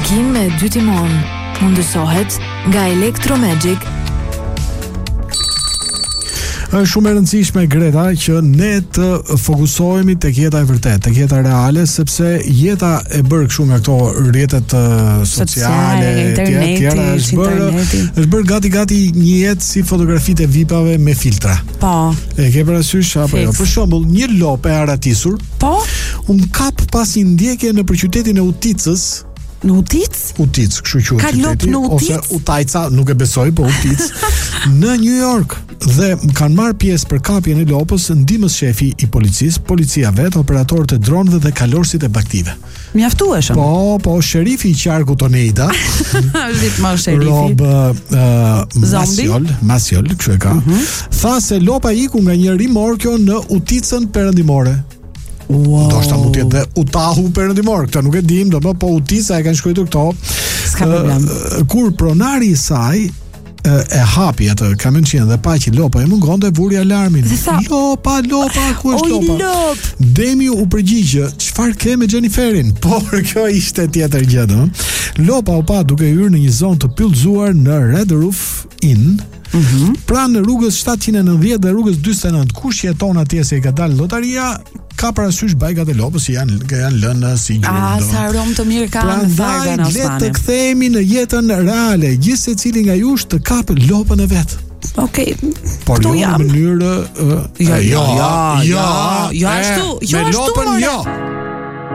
Parkim me 2 timon. Mundësohet nga Electromagic. Është shumë e rëndësishme, Greta, që ne të fokusohemi tek jeta e vërtetë, tek jeta reale, sepse jeta e bërë kështu nga këto rrjetet sociale, tjera është bërë gati një jetë si fotografitë e vipave me filtra. Po. E ke parasysh apo jo? Për shembull, një lopë e aratisur, po, kap pas një ndjekje nëpër qytetin e Uticës. Në Utic? Utic, kështu quhet. Ka lopë në Utic? Ose Utajca, nuk e besoj, po Utic. Në New York, dhe kanë marrë pjesë për kapjen e lopës ndihmës shefi i policisë, policia vet, operatorët e dronëve dhe kalorësit e baktive. Mjaftueshëm. Po, sherifi i qarkut Oneida. Vit më sherifi. Rob Masiol, kështu e ka. Tha se lopa iku nga një rimorkjo në Uticën perëndimore. Wow. Do shta mund tjetë dhe Utahu perëndimor, këta nuk e dim, po Utica e kanë shkruar këto. S'ka problem. Kur pronari i saj e hapi atë kamionçin dhe pa që lopa e mungonte, vuri alarmin. Lopa, ku është lopa? Lop. Demi u përgjigjë, çfarë ke me Jenniferin? Por kjo ishte tjetër gjë, do. Lopa u pa duke hyrë në një zonë të pyllëzuar në Red Roof Inn. Pranë rrugës 790 dhe rrugës 49. Kush jeton atje se i ka dalë lotaria, ka parasysh bajgat e lopës janë lënë si gjurmë. Sa aromë të mirë ka në farga në Osmani. Le të kthehemi në jetën reale. Gjithë secili nga jush të kapë lopën e vet. Okej. Por jo në mënyrë Jo, ashtu. Me lopën jo.